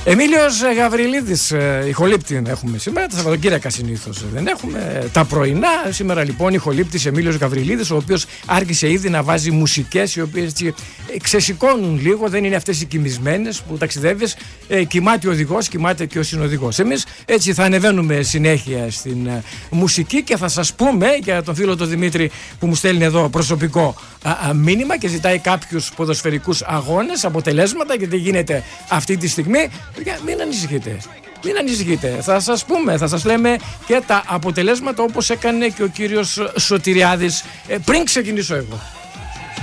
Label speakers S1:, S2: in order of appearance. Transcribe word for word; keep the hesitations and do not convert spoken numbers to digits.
S1: Εμίλιος Γαβριλίδης, ηχολήπτη έχουμε σήμερα, τα Σαββατοκύριακα συνήθως δεν έχουμε, τα πρωινά. Σήμερα λοιπόν ηχολήπτης Εμίλιος Γαβριλίδης, ο οποίος άρχισε ήδη να βάζει μουσικές οι οποίες έτσι ξεσηκώνουν λίγο, δεν είναι αυτές οι κοιμισμένες που ταξιδεύεις, ε, κοιμάται ο οδηγός, κοιμάται και ο συνοδηγός. Εμείς έτσι θα ανεβαίνουμε συνέχεια στην ε, μουσική και θα σας πούμε για τον φίλο τον Δημήτρη που μου στέλνει εδώ προσωπικό α, α, μήνυμα και ζητάει κάποιους ποδοσφαιρικούς αγώνες, αποτελέσματα, γιατί γίνεται αυτή τη στιγμή. Μην ανησυχείτε, μην ανησυχείτε. Θα σας πούμε, θα σας λέμε και τα αποτελέσματα όπως έκανε και ο κύριος Σωτηριάδης ε, πριν ξεκινήσω εγώ.